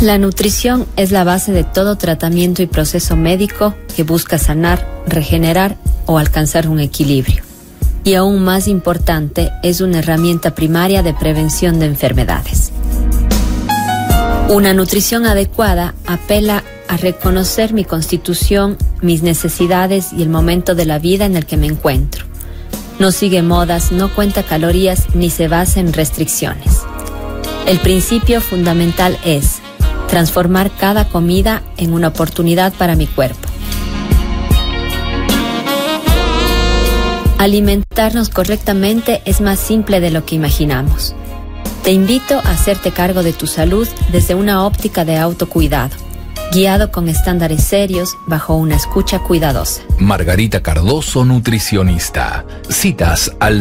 La nutrición es la base de todo tratamiento y proceso médico que busca sanar, regenerar o alcanzar un equilibrio. Y aún más importante, es una herramienta primaria de prevención de enfermedades. Una nutrición adecuada apela a reconocer mi constitución, mis necesidades y el momento de la vida en el que me encuentro. No sigue modas, no cuenta calorías ni se basa en restricciones. El principio fundamental es transformar cada comida en una oportunidad para mi cuerpo. Alimentarnos correctamente es más simple de lo que imaginamos. Te invito a hacerte cargo de tu salud desde una óptica de autocuidado, guiado con estándares serios bajo una escucha cuidadosa. Margarita Cardoso, nutricionista. Citas al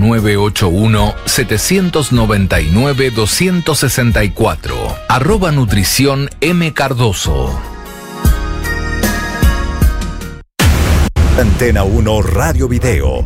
0981-799-264. @nutrición M. Cardoso. Antena 1 Radio Video.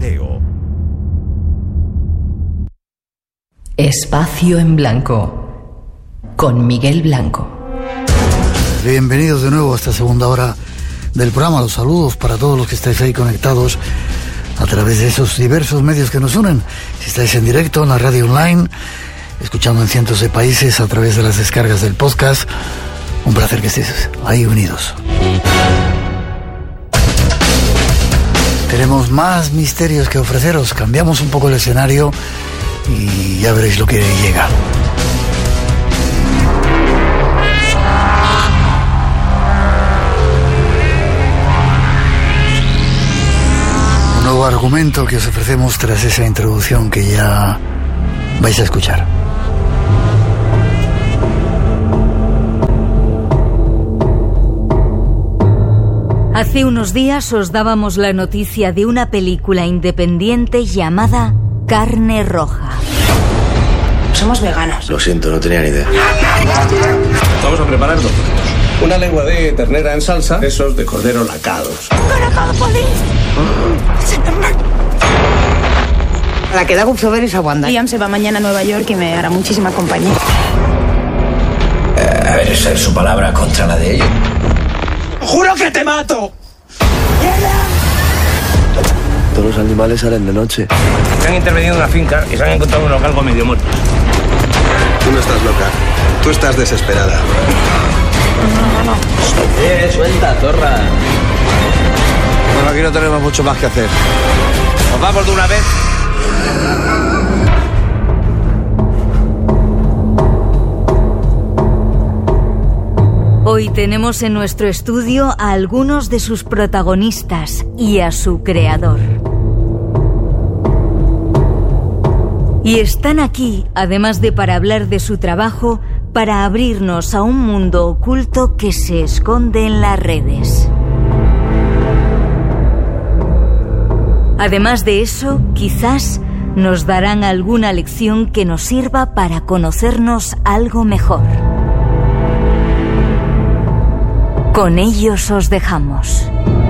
Espacio en Blanco con Miguel Blanco. Bienvenidos de nuevo a esta segunda hora del programa. Los saludos para todos los que estáis ahí conectados a través de esos diversos medios que nos unen. Si estáis en directo en la radio online, escuchando en cientos de países a través de las descargas del podcast, un placer que estéis ahí unidos. Tenemos más misterios que ofreceros. Cambiamos un poco el escenario y ya veréis lo que llega. Un nuevo argumento que os ofrecemos tras esa introducción que ya vais a escuchar. Hace unos días os dábamos la noticia de una película independiente llamada Carne Roja. Somos veganos. Lo siento, no tenía ni idea. Vamos a prepararlo. Una lengua de ternera en salsa, sesos de cordero lacados. ¡Colocado, polis! La que da gusto ver es a Wanda. Liam se va mañana a Nueva York y me hará muchísima compañía. A ver, esa es su palabra contra la de ellos. ¡Juro que te mato! Todos los animales salen de noche. Se han intervenido en una finca y se han encontrado unos galgos medio muertos. Tú no estás loca. Tú estás desesperada. No. Suelta, zorra. Bueno, aquí no tenemos mucho más que hacer. ¿Nos vamos de una vez? Hoy tenemos en nuestro estudio a algunos de sus protagonistas y a su creador. Y están aquí, además de para hablar de su trabajo, para abrirnos a un mundo oculto que se esconde en las redes. Además de eso, quizás nos darán alguna lección que nos sirva para conocernos algo mejor. Con ellos os dejamos.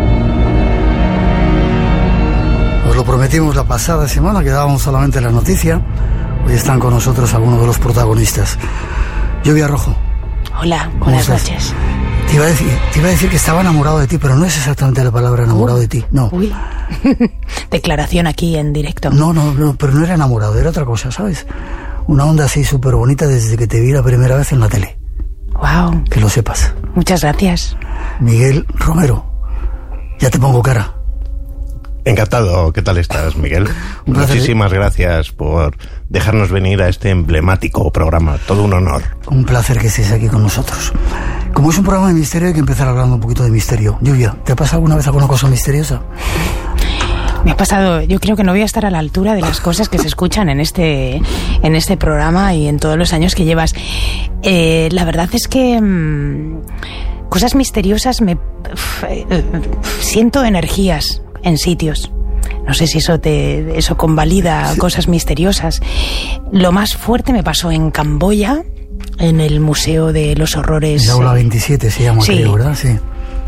Os lo prometimos la pasada semana, que dábamos solamente la noticia. Hoy están con nosotros algunos de los protagonistas. Lluvia Rojo. Hola, buenas noches. Te iba a decir que estaba enamorado de ti, pero no es exactamente la palabra enamorado de ti, no. Uy. Declaración aquí en directo. No, pero no era enamorado, era otra cosa, ¿sabes? Una onda así súper bonita desde que te vi la primera vez en la tele. Wow. Que lo sepas. Muchas gracias. Miguel Romero. Ya te pongo cara. Encantado. ¿Qué tal estás, Miguel? Muchísimas gracias por dejarnos venir a este emblemático programa. Todo un honor. Un placer que estés aquí con nosotros. Como es un programa de misterio, hay que empezar hablando un poquito de misterio. Lluvia, ¿te ha pasado alguna vez alguna cosa misteriosa? Me ha pasado, yo creo que no voy a estar a la altura de las cosas que se escuchan en este programa y en todos los años que llevas. La verdad es que cosas misteriosas siento energías en sitios. No sé si eso convalida cosas misteriosas. Lo más fuerte me pasó en Camboya, en el Museo de los Horrores. El Aula 27 se llama, creo, ¿verdad? Sí.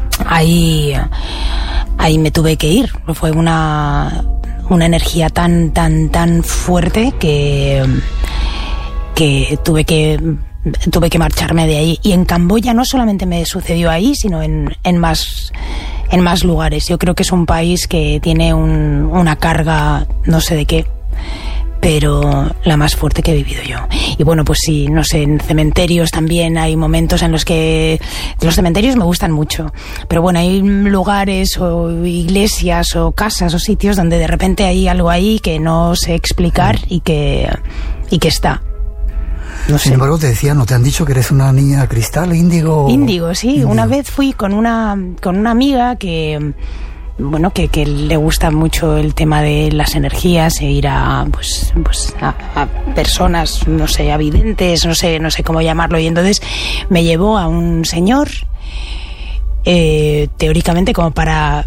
Ahí me tuve que ir. Fue una energía tan fuerte que tuve que tuve que marcharme de ahí. Y en Camboya no solamente me sucedió ahí, sino en más lugares. Yo creo que es un país que tiene una carga, no sé de qué, pero la más fuerte que he vivido yo. Y bueno, pues sí, no sé, en cementerios también hay momentos en los que los cementerios me gustan mucho, pero bueno, hay lugares o iglesias o casas o sitios donde de repente hay algo ahí que no sé explicar y que está. No sé. Sin embargo, te decía, ¿no te han dicho que eres una niña cristal, índigo? Índigo, sí. Índigo. Una vez fui con una amiga que le gusta mucho el tema de las energías, e ir a personas, no sé, a videntes, no sé cómo llamarlo, y entonces me llevó a un señor, teóricamente como para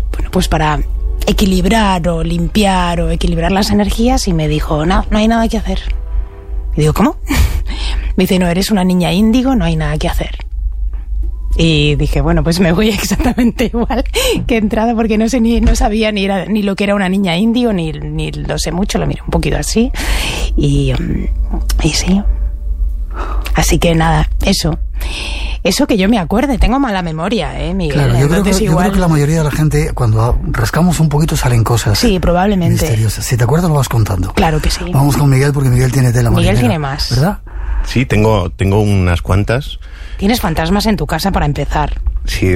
equilibrar o limpiar o equilibrar las energías, y me dijo, no hay nada que hacer. Y digo, ¿cómo? Me dice, no, eres una niña índigo, no hay nada que hacer. Y dije, bueno, pues me voy exactamente igual que entrada, porque no sabía ni lo que era una niña índigo, ni lo sé mucho, lo miré un poquito así. Y sí. Así que nada, eso que yo me acuerde. Tengo mala memoria, Miguel. Claro, yo creo que la mayoría de la gente, cuando rascamos un poquito, salen cosas. Sí, probablemente. Misteriosas. Si te acuerdas, lo vas contando. Claro que sí. Vamos con Miguel, porque Miguel tiene tela marinera. Miguel tiene más. ¿Verdad? Sí, tengo unas cuantas. Tienes fantasmas en tu casa para empezar. Sí,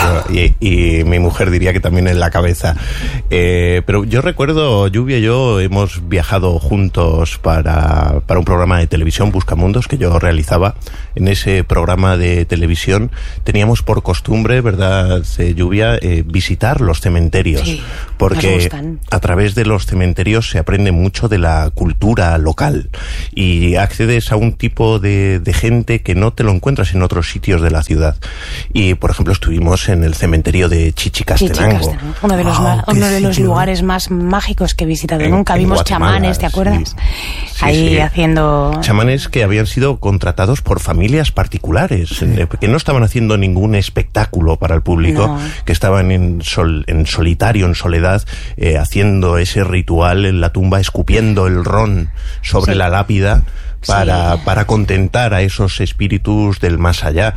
y mi mujer diría que también en la cabeza. Pero yo recuerdo, Lluvia y yo hemos viajado juntos para un programa de televisión, Buscamundos, que yo realizaba. En ese programa de televisión teníamos por costumbre, ¿verdad, Lluvia?, visitar los cementerios. Sí, porque a través de los cementerios se aprende mucho de la cultura local y accedes a un tipo de gente que no te lo encuentras en otros sitios de la ciudad. Y, por ejemplo, estuvimos en el cementerio de Chichicastenango. Uno de los lugares más mágicos que he visitado nunca. Vimos chamanes, ¿te acuerdas? Sí, ahí haciendo... Chamanes que habían sido contratados por familias particulares, que no estaban haciendo ningún espectáculo para el público, que estaban en solitario, en soledad, haciendo ese ritual en la tumba, escupiendo el ron sobre la lápida, para contentar a esos espíritus del más allá.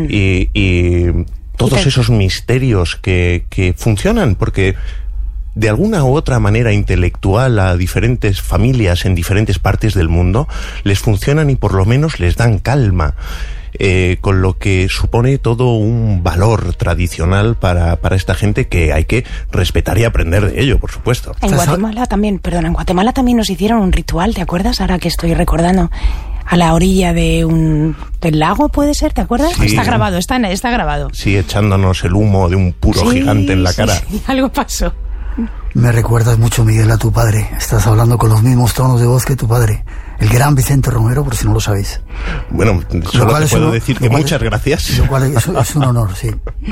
Y todos esos misterios que funcionan, porque de alguna u otra manera intelectual a diferentes familias en diferentes partes del mundo les funcionan y por lo menos les dan calma. Con lo que supone todo un valor tradicional para esta gente que hay que respetar y aprender de ello, por supuesto. En Guatemala también nos hicieron un ritual, ¿te acuerdas? Ahora que estoy recordando, a la orilla del lago, ¿puede ser? ¿Te acuerdas? Sí. Está grabado. Sí, echándonos el humo de un puro gigante en la cara. Sí, algo pasó. Me recuerdas mucho, Miguel, a tu padre. Estás hablando con los mismos tonos de voz que tu padre, el gran Vicente Romero, por si no lo sabéis. Bueno, solo te puedo decir que muchas gracias. Lo cual es un honor, sí.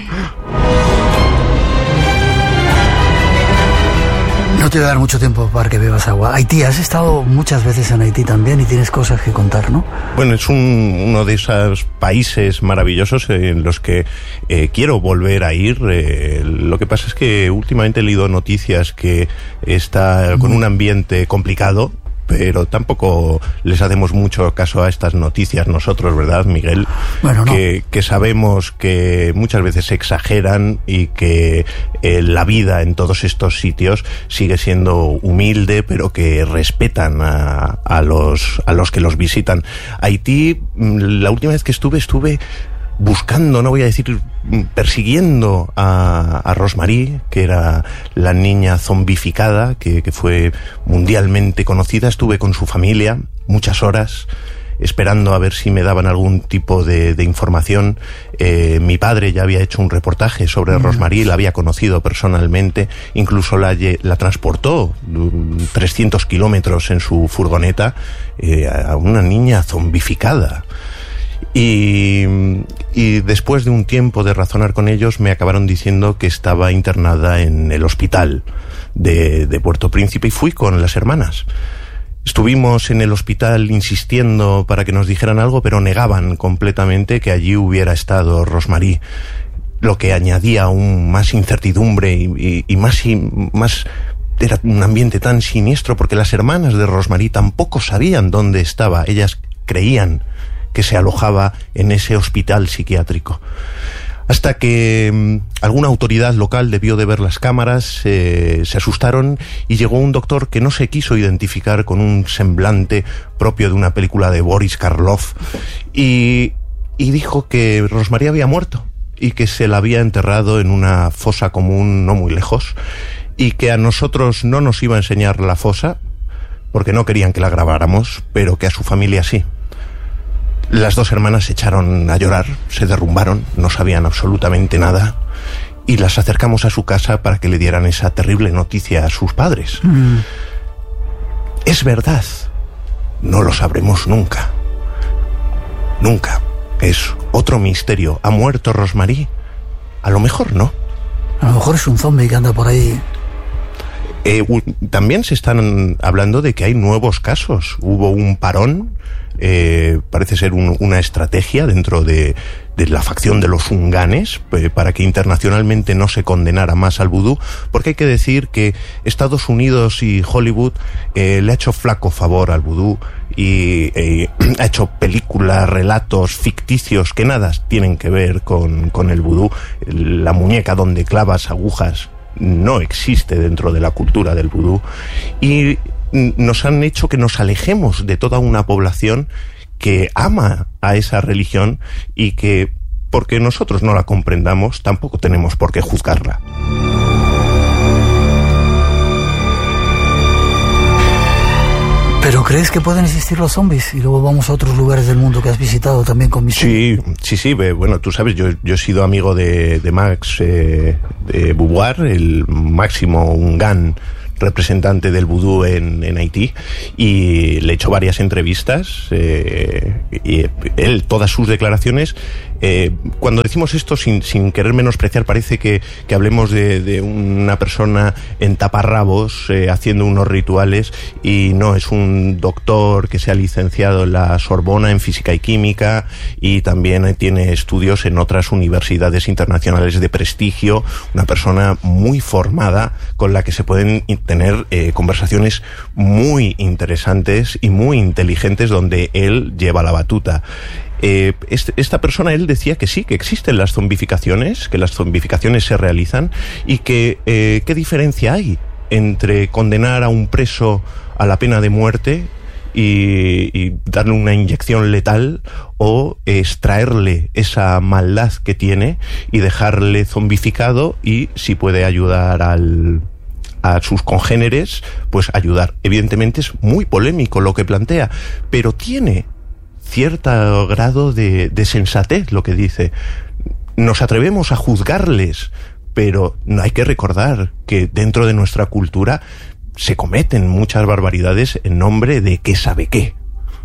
No te voy a dar mucho tiempo para que bebas agua. Haití, has estado muchas veces en Haití también y tienes cosas que contar, ¿no? Bueno, es uno de esos países maravillosos en los que quiero volver a ir. Lo que pasa es que últimamente he leído noticias que está con un ambiente complicado, pero tampoco les hacemos mucho caso a estas noticias nosotros, ¿verdad, Miguel? Bueno, no. Que sabemos que muchas veces se exageran y que la vida en todos estos sitios sigue siendo humilde, pero que respetan a los que los visitan. Haití, la última vez que estuve buscando, no voy a decir persiguiendo a Rosemary, que era la niña zombificada que fue mundialmente conocida. Estuve con su familia muchas horas esperando a ver si me daban algún tipo de información. Mi padre ya había hecho un reportaje sobre Rosemary, la había conocido personalmente, incluso la transportó 300 kilómetros en su furgoneta, a una niña zombificada. Y después de un tiempo de razonar con ellos, me acabaron diciendo que estaba internada en el hospital de Puerto Príncipe, y fui con las hermanas. Estuvimos en el hospital insistiendo para que nos dijeran algo, pero negaban completamente que allí hubiera estado Rosemary, lo que añadía aún más incertidumbre y más era un ambiente tan siniestro, porque las hermanas de Rosemary tampoco sabían dónde estaba. Ellas creían que se alojaba en ese hospital psiquiátrico. Hasta que alguna autoridad local debió de ver las cámaras, se asustaron y llegó un doctor que no se quiso identificar con un semblante propio de una película de Boris Karloff y dijo que Rosmarie había muerto y que se la había enterrado en una fosa común no muy lejos y que a nosotros no nos iba a enseñar la fosa porque no querían que la grabáramos, pero que a su familia sí. Las dos hermanas se echaron a llorar, se derrumbaron, no sabían absolutamente nada y las acercamos a su casa para que le dieran esa terrible noticia a sus padres. Es verdad, no lo sabremos nunca. Nunca. Es otro misterio. ¿Ha muerto Rosmarie? A lo mejor no. A lo mejor es un zombie que anda por ahí. También se están hablando de que hay nuevos casos. Hubo un parón, parece ser una estrategia dentro de la facción de los hunganes para que internacionalmente no se condenara más al vudú, porque hay que decir que Estados Unidos y Hollywood le ha hecho flaco favor al vudú y ha hecho películas, relatos ficticios que nada tienen que ver con el vudú. La muñeca donde clavas agujas no existe dentro de la cultura del vudú y nos han hecho que nos alejemos de toda una población que ama a esa religión y que, porque nosotros no la comprendamos, tampoco tenemos por qué juzgarla. ¿Pero crees que pueden existir los zombies? Y luego vamos a otros lugares del mundo que has visitado también con misterio. Sí. Bueno, tú sabes, yo he sido amigo de Max de Beauvoir, el máximo hungán representante del vudú en Haití, y le he hecho varias entrevistas y él, todas sus declaraciones, cuando decimos esto sin querer menospreciar, parece que hablemos de una persona en taparrabos haciendo unos rituales, y no, es un doctor que se ha licenciado en la Sorbona en física y química y también tiene estudios en otras universidades internacionales de prestigio, una persona muy formada con la que se pueden tener conversaciones muy interesantes y muy inteligentes donde él lleva la batuta. Esta persona, él decía que sí, que existen las zombificaciones, que las zombificaciones se realizan y que ¿qué diferencia hay entre condenar a un preso a la pena de muerte y darle una inyección letal o extraerle esa maldad que tiene y dejarle zombificado y, si puede ayudar a sus congéneres, pues ayudar? Evidentemente es muy polémico lo que plantea, pero tiene cierto grado de sensatez lo que dice. Nos atrevemos a juzgarles, pero no hay que recordar que dentro de nuestra cultura se cometen muchas barbaridades en nombre de qué sabe qué.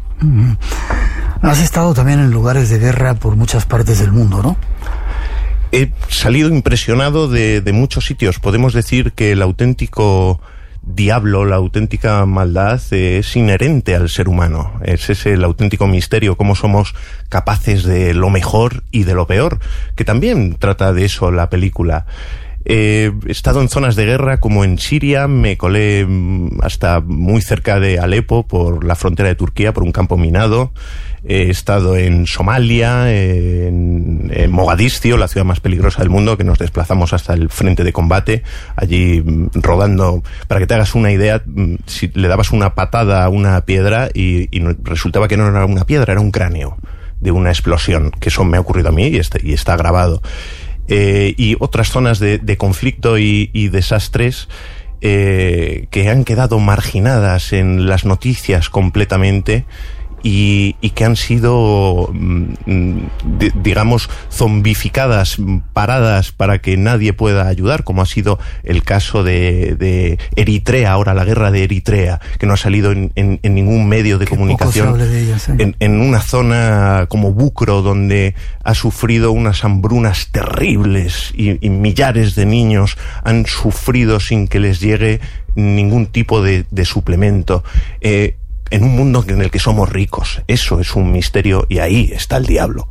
Has estado también en lugares de guerra por muchas partes del mundo, ¿no? He salido impresionado de muchos sitios. Podemos decir que el auténtico diablo, la auténtica maldad es inherente al ser humano. Ese es el auténtico misterio, cómo somos capaces de lo mejor y de lo peor, que también trata de eso la película. He estado en zonas de guerra como en Siria, me colé hasta muy cerca de Alepo por la frontera de Turquía, por un campo minado. He estado en Somalia, en Mogadiscio, la ciudad más peligrosa del mundo, que nos desplazamos hasta el frente de combate, allí rodando. Para que te hagas una idea, si le dabas una patada a una piedra y resultaba que no era una piedra, era un cráneo de una explosión, que eso me ha ocurrido a mí y está grabado. Y otras zonas de conflicto y desastres que han quedado marginadas en las noticias completamente y que han sido, digamos, zombificadas, paradas para que nadie pueda ayudar, como ha sido el caso de Eritrea, ahora la guerra de Eritrea, que no ha salido en ningún medio de comunicación. Poco se habla de ella, sí. En una zona como Bucro, donde ha sufrido unas hambrunas terribles y millares de niños han sufrido sin que les llegue ningún tipo de suplemento. En un mundo en el que somos ricos. Eso es un misterio y ahí está el diablo.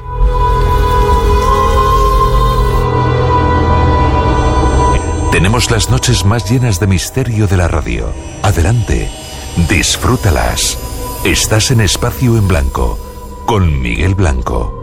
Tenemos las noches más llenas de misterio de la radio. Adelante, disfrútalas. Estás en Espacio en Blanco, con Miguel Blanco.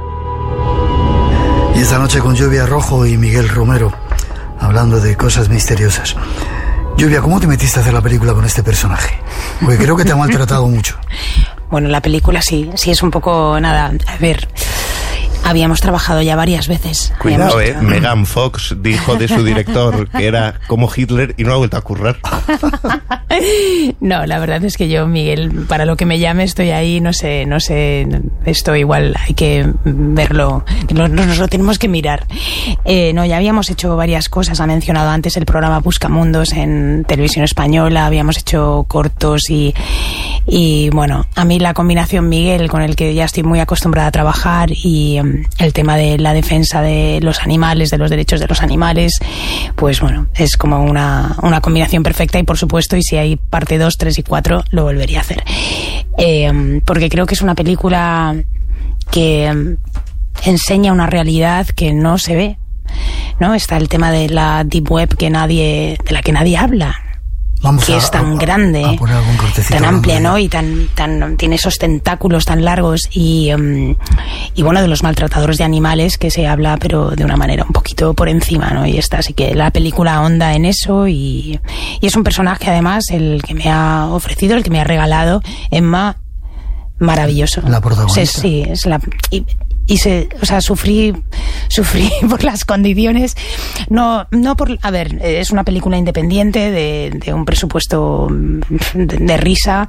Y esta noche con Lluvia Rojo y Miguel Romero, hablando de cosas misteriosas. Lluvia, ¿cómo te metiste a hacer la película con este personaje? Porque creo que te ha maltratado mucho. Bueno, la película sí es un poco nada. A ver, habíamos trabajado ya varias veces. Cuidado, Megan Fox dijo de su director que era como Hitler y no ha vuelto a currar. No, la verdad es que yo, Miguel, para lo que me llame estoy ahí, no sé, esto igual hay que verlo, nos lo tenemos que mirar. No, ya habíamos hecho varias cosas, ha mencionado antes el programa Buscamundos en Televisión Española, habíamos hecho cortos y bueno, a mí la combinación Miguel, con el que ya estoy muy acostumbrada a trabajar, y el tema de la defensa de los animales, de los derechos de los animales, pues bueno, es como una combinación perfecta, y por supuesto, y si hay parte 2, 3 y 4, lo volvería a hacer. Porque creo que es una película que enseña una realidad que no se ve, ¿no? Está el tema de la Deep Web de la que nadie habla. Que es tan grande, tan amplia, ¿no? Y tan tiene esos tentáculos tan largos y bueno, de los maltratadores de animales que se habla, pero de una manera un poquito por encima, ¿no? Y está, así que la película ahonda en eso y es un personaje, además, el que me ha ofrecido, el que me ha regalado Emma, maravilloso. La protagonista. Sí, es la... o sea, sufrí por las condiciones, no por, a ver, es una película independiente de un presupuesto de risa,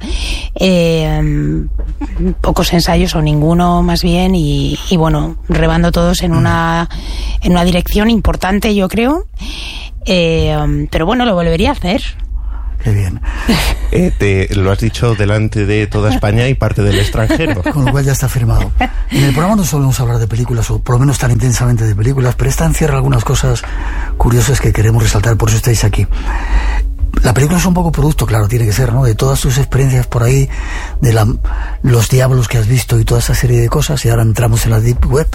pocos ensayos o ninguno más bien, y bueno, rebando todos en una dirección importante, yo creo, pero bueno, lo volvería a hacer. Qué bien. Te lo has dicho delante de toda España y parte del extranjero. Con lo cual ya está firmado. En el programa no solemos hablar de películas, o por lo menos tan intensamente de películas, pero esta encierra algunas cosas curiosas que queremos resaltar, por eso estáis aquí. La película es un poco producto, claro, tiene que ser, ¿no? De todas tus experiencias por ahí, de los diablos que has visto y toda esa serie de cosas, y ahora entramos en la Deep Web.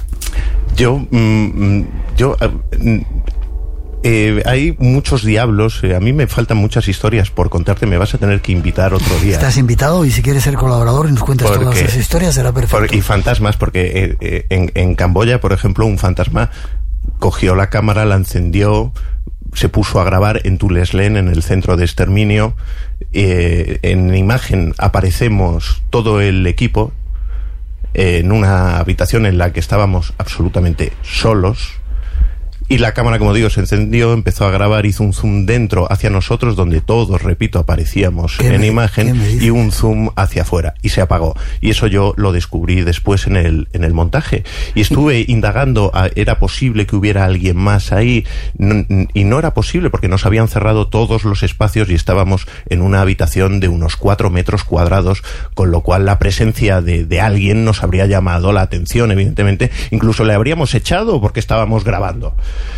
Hay muchos diablos, a mí me faltan muchas historias por contarte, me vas a tener que invitar otro día. Estás invitado, y si quieres ser colaborador y nos cuentas todas esas historias, será perfecto. Y fantasmas, porque en Camboya, por ejemplo, un fantasma cogió la cámara, la encendió, se puso a grabar en Tuleslen, en el centro de exterminio. En imagen aparecemos todo el equipo en una habitación en la que estábamos absolutamente solos. Y la cámara, como digo, se encendió, empezó a grabar, hizo un zoom dentro hacia nosotros, donde todos, repito, aparecíamos en imagen, y un zoom hacia afuera, y se apagó. Y eso yo lo descubrí después en el montaje. Y estuve indagando, ¿era posible que hubiera alguien más ahí? Y no era posible, porque nos habían cerrado todos los espacios y estábamos en una habitación de unos 4 metros cuadrados, con lo cual la presencia de alguien nos habría llamado la atención, evidentemente. Incluso le habríamos echado porque estábamos grabando.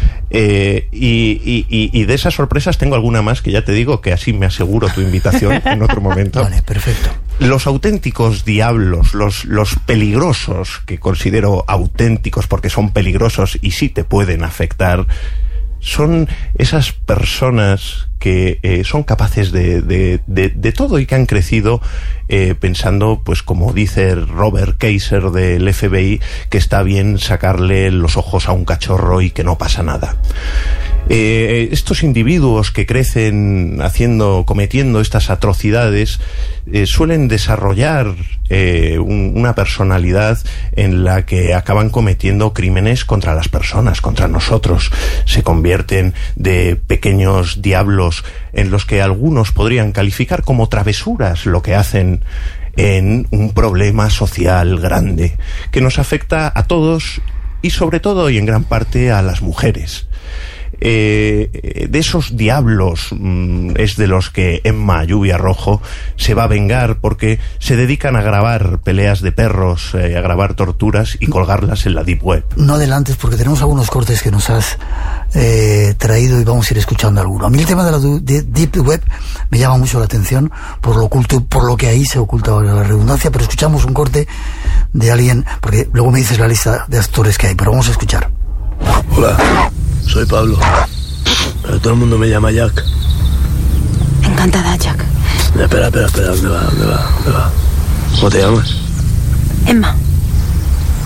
Y de esas sorpresas tengo alguna más, que ya te digo que así me aseguro tu invitación en otro momento. Vale, perfecto. Los auténticos diablos, los peligrosos, que considero auténticos porque son peligrosos y sí te pueden afectar, son esas personas que son capaces de todo, y que han crecido pensando, pues como dice Robert Kaiser del FBI, que está bien sacarle los ojos a un cachorro y que no pasa nada. Estos individuos que crecen cometiendo estas atrocidades suelen desarrollar una personalidad en la que acaban cometiendo crímenes contra las personas, contra nosotros. Se convierten de pequeños diablos en los que algunos podrían calificar como travesuras lo que hacen, en un problema social grande que nos afecta a todos, y sobre todo y en gran parte a las mujeres. De esos diablos es de los que Emma Lluvia Rojo se va a vengar, porque se dedican a grabar peleas de perros, a grabar torturas y colgarlas en la Deep Web. No adelantes, porque tenemos algunos cortes que nos has traído y vamos a ir escuchando alguno. A mí el tema de la Deep Web me llama mucho la atención por lo oculto, por lo que ahí se oculta la redundancia, pero escuchamos un corte de alguien, porque luego me dices la lista de actores que hay, pero vamos a escuchar. Hola, soy Pablo, pero todo el mundo me llama Jack. Encantada, Jack. Espera, ¿dónde va? ¿Cómo te llamas? Emma.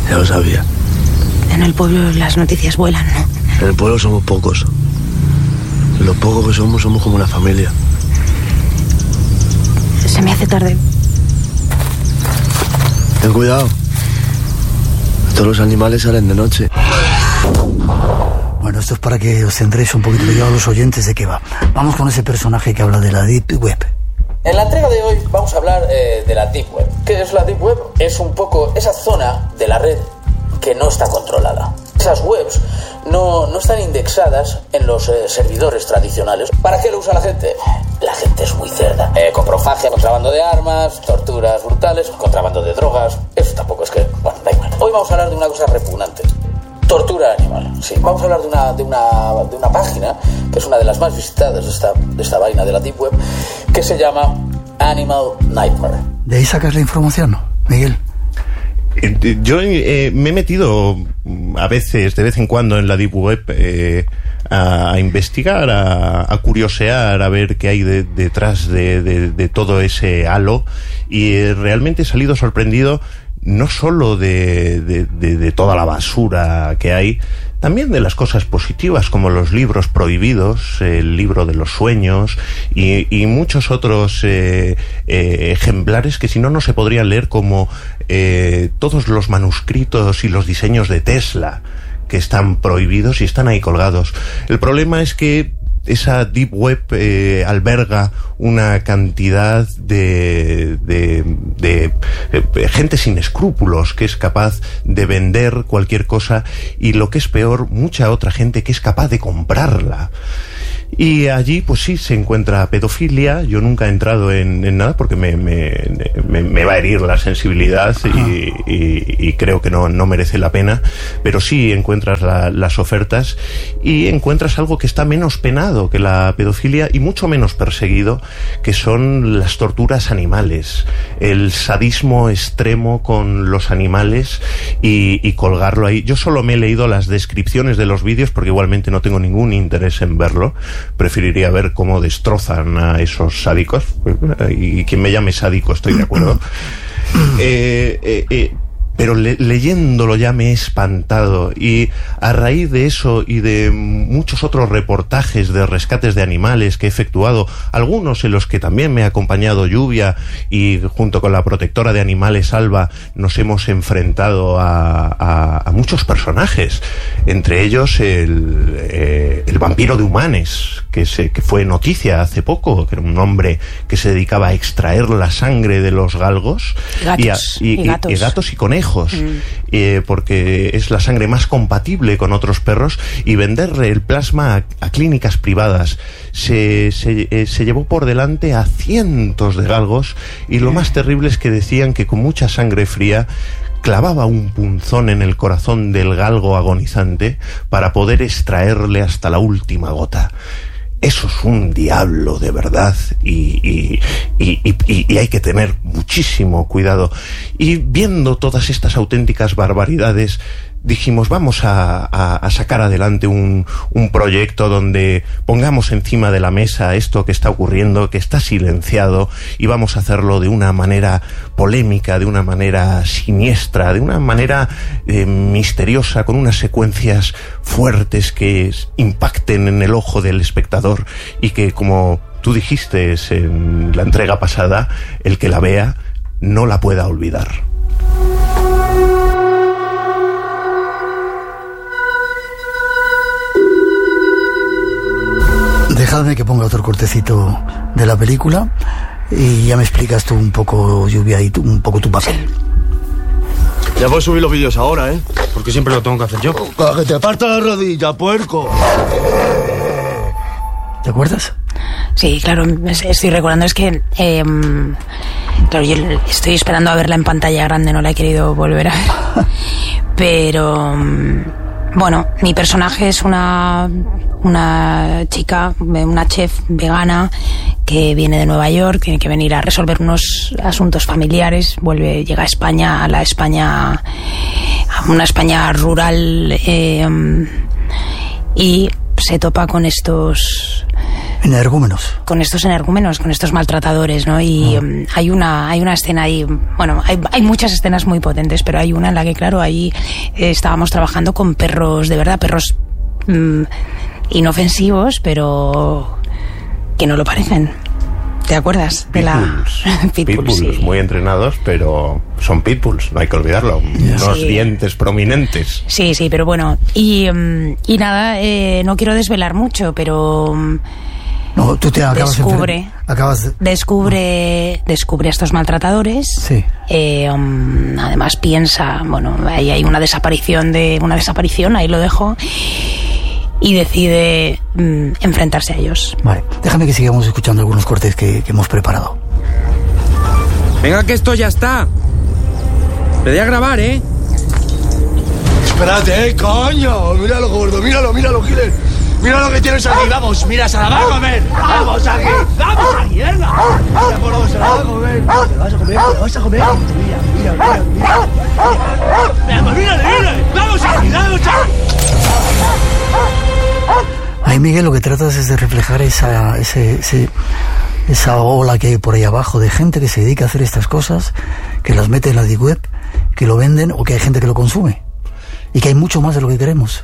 Ya lo sabía. En el pueblo las noticias vuelan, ¿no? En el pueblo somos pocos. Y lo poco que somos como una familia. Se me hace tarde. Ten cuidado. Todos los animales salen de noche. Bueno, esto es para que os centréis un poquito yo a los oyentes de qué va. Vamos con ese personaje que habla de la Deep Web. En la entrega de hoy vamos a hablar de la Deep Web. ¿Qué es la Deep Web? Es un poco esa zona de la red que no está controlada. Esas webs no están indexadas en los servidores tradicionales. ¿Para qué lo usa la gente? La gente es muy cerda. Coprofagia, contrabando de armas, torturas brutales, contrabando de drogas. Eso tampoco es que... Bueno, da igual. Hoy vamos a hablar de una cosa repugnante. Tortura animal. Sí, vamos a hablar de una página que es una de las más visitadas de esta vaina de la Deep Web, que se llama Animal Nightmare. ¿De ahí sacas la información, Miguel? Yo me he metido a veces, de vez en cuando, en la Deep Web a investigar, a curiosear, a ver qué hay detrás de todo ese halo, y realmente he salido sorprendido no solo de toda la basura que hay, también de las cosas positivas, como los libros prohibidos, el libro de los sueños y muchos otros ejemplares que si no se podrían leer, como todos los manuscritos y los diseños de Tesla, que están prohibidos y están ahí colgados. El problema es que esa Deep Web alberga una cantidad de gente sin escrúpulos que es capaz de vender cualquier cosa, y lo que es peor, mucha otra gente que es capaz de comprarla. Y allí pues sí se encuentra pedofilia. Yo nunca he entrado en nada porque me va a herir la sensibilidad y creo que no merece la pena, pero sí encuentras las ofertas, y encuentras algo que está menos penado que la pedofilia y mucho menos perseguido, que son las torturas animales, el sadismo extremo con los animales y colgarlo ahí. Yo solo me he leído las descripciones de los vídeos porque igualmente no tengo ningún interés en verlo. Preferiría ver cómo destrozan a esos sádicos, y quien me llame sádico estoy de acuerdo. Pero leyéndolo ya me he espantado, y a raíz de eso y de muchos otros reportajes de rescates de animales que he efectuado, algunos en los que también me ha acompañado Lluvia, y junto con la protectora de animales Alba nos hemos enfrentado a muchos personajes, entre ellos el vampiro de Humanes, que fue noticia hace poco, que era un hombre que se dedicaba a extraer la sangre de los galgos y gatos y conejos. Porque es la sangre más compatible con otros perros, y vender el plasma a clínicas privadas. Se llevó por delante a cientos de galgos, y lo más terrible es que decían que con mucha sangre fría clavaba un punzón en el corazón del galgo agonizante para poder extraerle hasta la última gota. Eso es un diablo de verdad, y hay que tener muchísimo cuidado. Y viendo todas estas auténticas barbaridades, dijimos, vamos a sacar adelante un proyecto donde pongamos encima de la mesa esto que está ocurriendo, que está silenciado, y vamos a hacerlo de una manera polémica, de una manera siniestra, de una manera misteriosa, con unas secuencias fuertes que impacten en el ojo del espectador, y que, como tú dijiste en la entrega pasada, el que la vea no la pueda olvidar. Dejadme que ponga otro cortecito de la película y ya me explicas tú un poco, Lluvia, y un poco tu papel. Ya puedes subir los vídeos ahora, ¿eh? Porque siempre lo tengo que hacer yo. Para que te parta la rodilla, puerco. ¿Te acuerdas? Sí, claro, estoy recordando. Es que claro, yo estoy esperando a verla en pantalla grande, no la he querido volver a ver. Pero bueno, mi personaje es una chica, una chef vegana que viene de Nueva York, tiene que venir a resolver unos asuntos familiares, llega a España, a una España rural, y se topa con estos Energúmenos. Con estos energúmenos, con estos maltratadores, ¿no? Y hay una escena ahí, bueno, hay muchas escenas muy potentes, pero hay una en la que, claro, ahí estábamos trabajando con perros, de verdad, perros inofensivos, pero que no lo parecen. ¿Te acuerdas? Pitbulls, sí. Muy entrenados, pero son pitbulls, no hay que olvidarlo. Unos dientes prominentes. Sí, pero bueno. Y nada, no quiero desvelar mucho, pero... No, tú te descubre a estos maltratadores. Sí. Además piensa, bueno, ahí hay una desaparición, ahí lo dejo. Y decide enfrentarse a ellos. Vale, déjame que sigamos escuchando algunos cortes que hemos preparado. Venga, que esto ya está. Le voy a grabar, ¿eh? Espérate, coño. Míralo, gordo, míralo, Giles. Mira lo que tienes aquí, vamos, mira, se la va a comer. Vamos aquí, venga. Mira por dónde se la va a comer. Se la vas a comer, Mira. Mira, vamos aquí. Ahí, Miguel, lo que tratas es de reflejar esa ola que hay por ahí abajo de gente que se dedica a hacer estas cosas, que las mete en la deep web, que lo venden o que hay gente que lo consume. Y que hay mucho más de lo que queremos.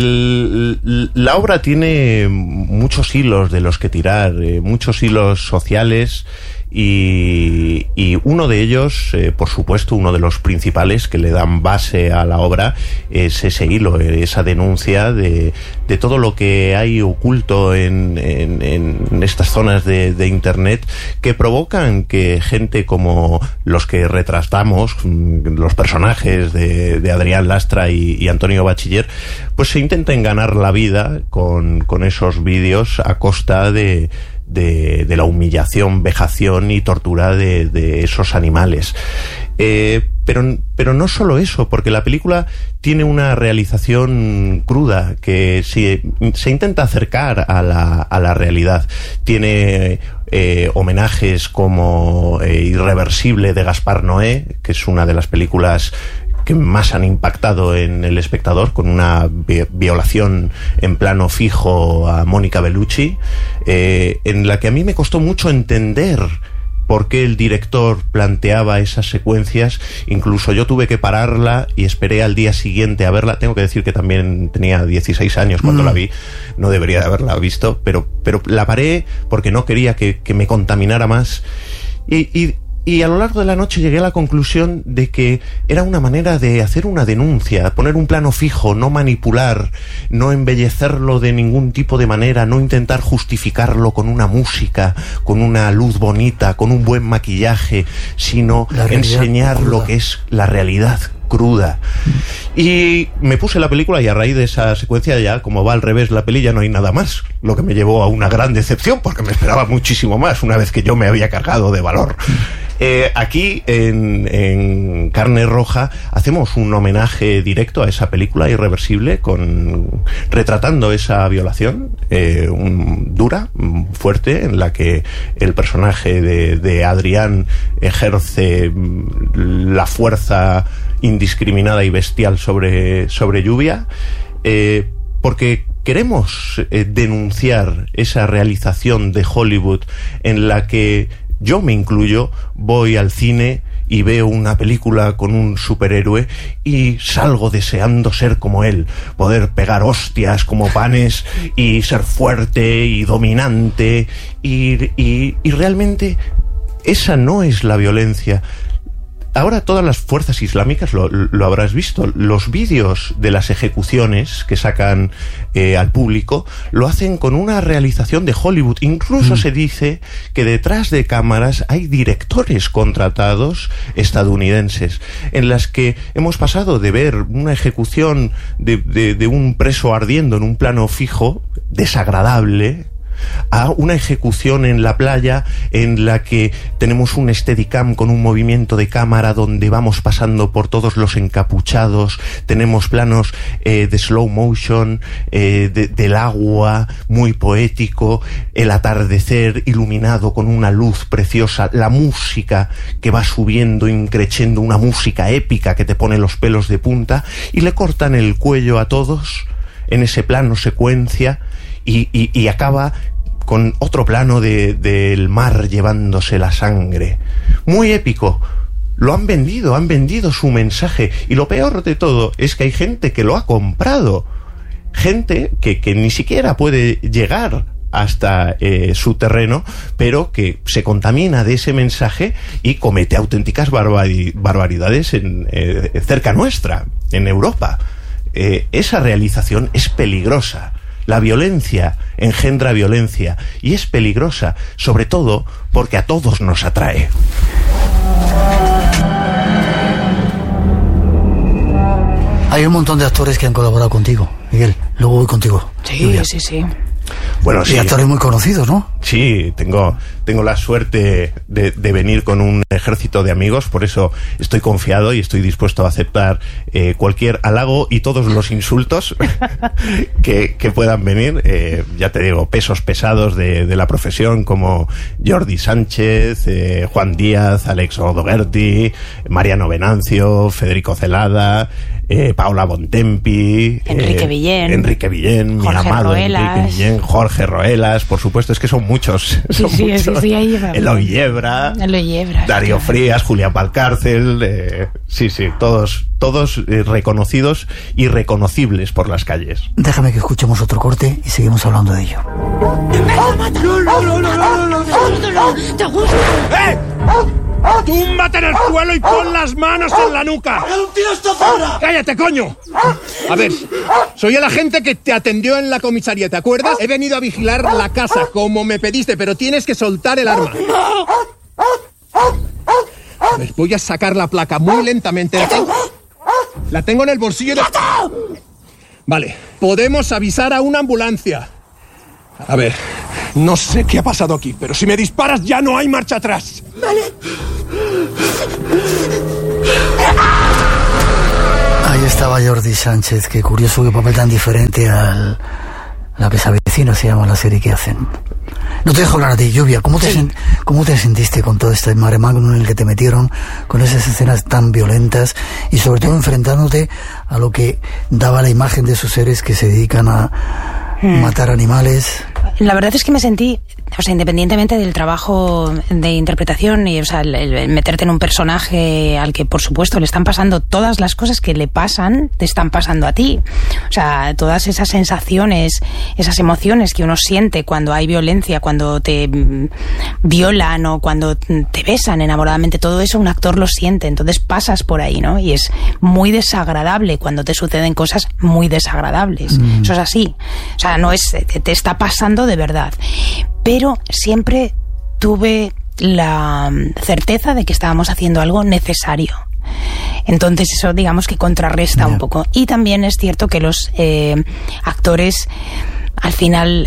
La obra tiene muchos hilos de los que tirar, muchos hilos sociales, y uno de ellos, por supuesto, uno de los principales que le dan base a la obra es ese hilo, esa denuncia de todo lo que hay oculto en estas zonas de Internet, que provocan que gente como los que retratamos, los personajes de Adrián Lastra y Antonio Bachiller, pues se intenten ganar la vida con esos vídeos a costa de la humillación, vejación y tortura de esos animales. Pero no solo eso, porque la película tiene una realización cruda que se intenta acercar a la realidad. Tiene homenajes como Irreversible de Gaspar Noé, que es una de las películas que más han impactado en el espectador, con una violación en plano fijo a Mónica Bellucci, en la que a mí me costó mucho entender por qué el director planteaba esas secuencias. Incluso yo tuve que pararla y esperé al día siguiente a verla. Tengo que decir que también tenía 16 años cuando la vi, no debería de haberla visto, pero la paré porque no quería que me contaminara más. Y a lo largo de la noche llegué a la conclusión de que era una manera de hacer una denuncia, poner un plano fijo, no manipular, no embellecerlo de ningún tipo de manera, no intentar justificarlo con una música, con una luz bonita, con un buen maquillaje, sino enseñar cruda, lo que es la realidad cruda. Y me puse la película y a raíz de esa secuencia, ya como va al revés la peli, ya no hay nada más, lo que me llevó a una gran decepción porque me esperaba muchísimo más una vez que yo me había cargado de valor. Aquí en Carne Roja hacemos un homenaje directo a esa película Irreversible, retratando esa violación dura, fuerte, en la que el personaje de Adrián ejerce la fuerza indiscriminada y bestial sobre Lluvia, porque queremos denunciar esa realización de Hollywood en la que yo me incluyo, voy al cine y veo una película con un superhéroe y salgo deseando ser como él, poder pegar hostias como panes y ser fuerte y dominante, y realmente esa no es la violencia. Ahora todas las fuerzas islámicas, lo habrás visto, los vídeos de las ejecuciones que sacan al público lo hacen con una realización de Hollywood. Incluso se dice que detrás de cámaras hay directores contratados estadounidenses, en las que hemos pasado de ver una ejecución de un preso ardiendo en un plano fijo, desagradable, a una ejecución en la playa en la que tenemos un Steadicam con un movimiento de cámara donde vamos pasando por todos los encapuchados, tenemos planos de slow motion, del agua, muy poético, el atardecer iluminado con una luz preciosa, la música que va subiendo, increciendo, una música épica que te pone los pelos de punta, y le cortan el cuello a todos en ese plano secuencia, y acaba con otro plano del mar llevándose la sangre. Muy épico. Lo han vendido su mensaje. Y lo peor de todo es que hay gente que lo ha comprado. Gente que ni siquiera puede llegar hasta su terreno, pero que se contamina de ese mensaje y comete auténticas barbaridades cerca nuestra, en Europa. Esa realización es peligrosa. La violencia engendra violencia y es peligrosa, sobre todo porque a todos nos atrae. Hay un montón de actores que han colaborado contigo, Miguel. Luego voy contigo. Sí, sí. Bueno, sí. Y actores muy conocidos, ¿no? Sí, tengo la suerte de venir con un ejército de amigos, por eso estoy confiado y estoy dispuesto a aceptar cualquier halago y todos los insultos que puedan venir. Ya te digo, pesos pesados de la profesión como Jordi Sánchez, Juan Díaz, Alex Odoguerti, Mariano Venancio, Federico Celada, Paola Bontempi, Enrique Villén, mi Jorge amado Roelas. Enrique Villén, Jorge Roelas, por supuesto, es que son muchos. Sí, ahí va. Eloy Yebra, Darío Frías, Julián Valcárcel, todos reconocidos y reconocibles por las calles. Déjame que escuchemos otro corte y seguimos hablando de ello. No, ¿te gusta? ¡Eh! ¡Túmbate en el suelo y pon las manos en la nuca! ¡El tío está fuera! ¡Cállate, coño! A ver, soy el agente que te atendió en la comisaría, ¿te acuerdas? He venido a vigilar la casa, como me pediste, pero tienes que soltar el arma. A ver, voy a sacar la placa muy lentamente. La tengo en el bolsillo de... Vale, podemos avisar a una ambulancia. A ver, no sé qué ha pasado aquí, pero si me disparas ya no hay marcha atrás. Vale. Ahí estaba Jordi Sánchez, qué curioso, qué papel tan diferente al La que se avecina, se llama la serie que hacen. No te dejo hablar a ti, Lluvia. ¿Cómo te sentiste con todo este mare magnum en el que te metieron, con esas escenas tan violentas y sobre todo enfrentándote a lo que daba la imagen de esos seres que se dedican a matar animales? La verdad es que me sentí, o sea, independientemente del trabajo de interpretación y, o sea, el meterte en un personaje al que, por supuesto, le están pasando todas las cosas que le pasan, te están pasando a ti. O sea, todas esas sensaciones, esas emociones que uno siente cuando hay violencia, cuando te violan o cuando te besan enamoradamente, todo eso un actor lo siente, entonces pasas por ahí, ¿no? Y es muy desagradable cuando te suceden cosas muy desagradables. Eso es así. O sea, no es, te está pasando de verdad. Pero siempre tuve la certeza de que estábamos haciendo algo necesario. Entonces eso, digamos, que contrarresta un poco. Y también es cierto que los actores al final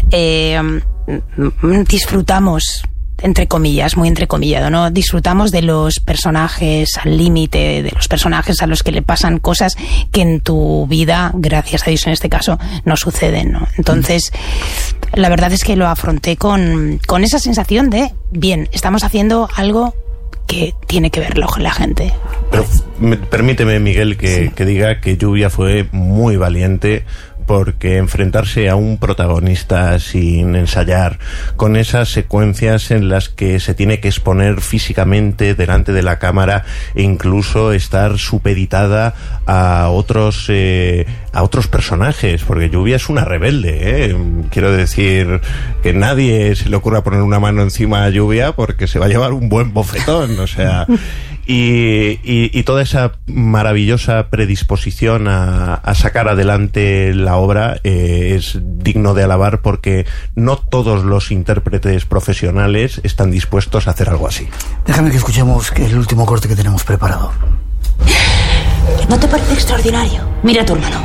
disfrutamos, entre comillas, muy entrecomillado, ¿no? Disfrutamos de los personajes al límite, de los personajes a los que le pasan cosas que en tu vida, gracias a Dios en este caso, no suceden, ¿no? Entonces, la verdad es que lo afronté con esa sensación de, bien, estamos haciendo algo que tiene que verlo la gente. Pero permíteme, Miguel, que diga que Lluvia fue muy valiente, porque enfrentarse a un protagonista sin ensayar, con esas secuencias en las que se tiene que exponer físicamente delante de la cámara e incluso estar supeditada a otros personajes, porque Lluvia es una rebelde, ¿eh? Quiero decir que nadie se le ocurra poner una mano encima a Lluvia porque se va a llevar un buen bofetón, o sea... Y toda esa maravillosa predisposición a sacar adelante la obra es digno de alabar, porque no todos los intérpretes profesionales están dispuestos a hacer algo así. Déjame que escuchemos el último corte que tenemos preparado. ¿No te parece extraordinario? Mira a tu hermano.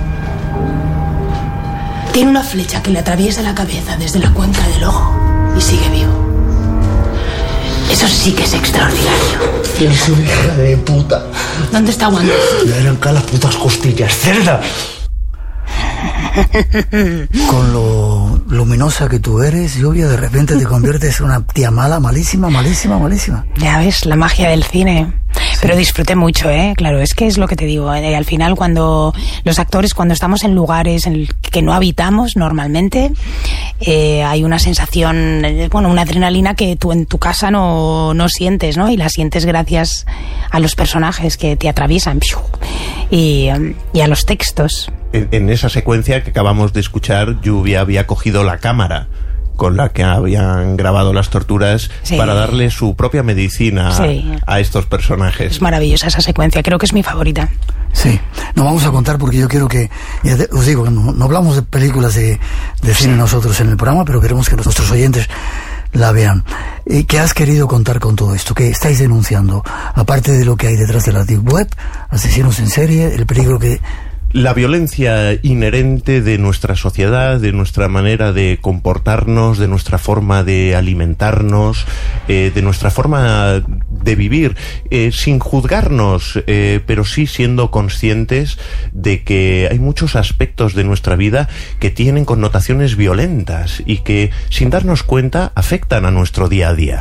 Tiene una flecha que le atraviesa la cabeza desde la cuenca del ojo y sigue vivo. Eso sí que es extraordinario. Es una hija de puta. ¿Dónde está Wanda? Le arranca las putas costillas, cerda. Con lo luminosa que tú eres, Lluvia, de repente te conviertes en una tía mala, malísima. Ya ves, la magia del cine. Sí. Pero disfruté mucho, claro, es que es lo que te digo, al final cuando los actores, cuando estamos en lugares en el que no habitamos normalmente, hay una sensación, una adrenalina que tú en tu casa no sientes, ¿no? Y la sientes gracias a los personajes que te atraviesan y a los textos. En esa secuencia que acabamos de escuchar, Lluvia había cogido la cámara con la que habían grabado las torturas para darle su propia medicina a estos personajes. Es maravillosa esa secuencia, creo que es mi favorita. Sí, no vamos a contar porque yo quiero que, os digo, no hablamos de películas de cine nosotros en el programa, pero queremos que nuestros oyentes la vean. ¿Qué has querido contar con todo esto? ¿Qué estáis denunciando? Aparte de lo que hay detrás de la Deep Web, asesinos en serie, el peligro que... La violencia inherente de nuestra sociedad, de nuestra manera de comportarnos, de nuestra forma de alimentarnos, de nuestra forma de vivir, sin juzgarnos, pero sí siendo conscientes de que hay muchos aspectos de nuestra vida que tienen connotaciones violentas y que, sin darnos cuenta, afectan a nuestro día a día.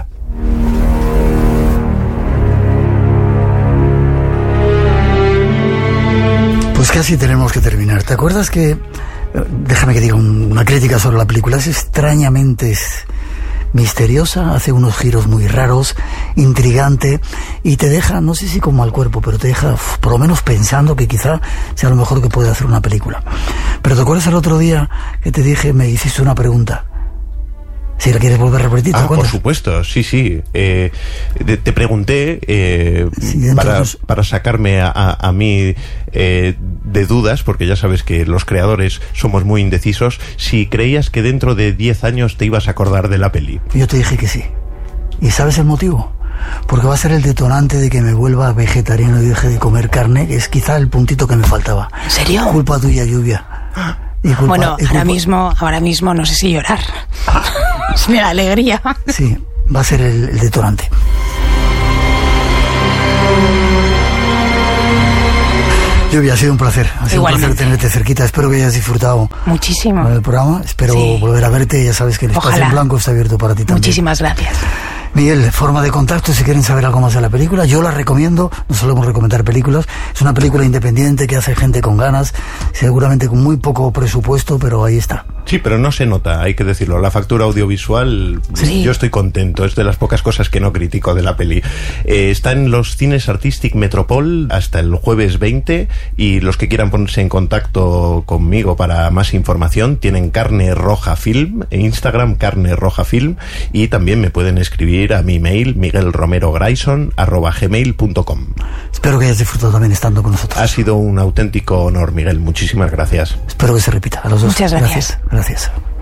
Pues casi tenemos que terminar. ¿Te acuerdas que, déjame que diga una crítica sobre la película, es extrañamente misteriosa, hace unos giros muy raros, intrigante, y te deja, no sé si con mal cuerpo, pero te deja por lo menos pensando que quizá sea lo mejor que puede hacer una película. Pero ¿te acuerdas el otro día que te dije, me hiciste una pregunta? Si la quieres volver a repetir, ¿te acuerdas? Por supuesto, sí. Te pregunté para sacarme a mí de dudas, porque ya sabes que los creadores somos muy indecisos, si creías que dentro de 10 años te ibas a acordar de la peli. Yo te dije que sí. ¿Y sabes el motivo? Porque va a ser el detonante de que me vuelva vegetariano y deje de comer carne, que es quizá el puntito que me faltaba. ¿En serio? Culpa tuya, Lluvia. Ahora mismo no sé si llorar. Me da alegría. Sí, va a ser el detonante. Lluvia, ha sido un placer. Ha sido un placer tenerte cerquita. Espero que hayas disfrutado muchísimo del programa. Espero volver a verte. Ya sabes que el espacio en blanco está abierto para ti también. Muchísimas gracias. Miguel, forma de contacto si quieren saber algo más de la película. Yo la recomiendo, no solemos recomendar películas. Es una película independiente que hace gente con ganas, seguramente con muy poco presupuesto, pero ahí está. Sí, pero no se nota, hay que decirlo. La factura audiovisual, yo estoy contento. Es de las pocas cosas que no critico de la peli. Está en los cines Artistic Metropol hasta el jueves 20, y los que quieran ponerse en contacto conmigo para más información tienen Carne Roja Film, en Instagram Carne Roja Film, y también me pueden escribir a mi mail miguelromerograyson@gmail.com. Espero que hayas disfrutado también estando con nosotros. Ha sido un auténtico honor, Miguel. Muchísimas gracias. Espero que se repita. A los dos. Muchas gracias. Gracias.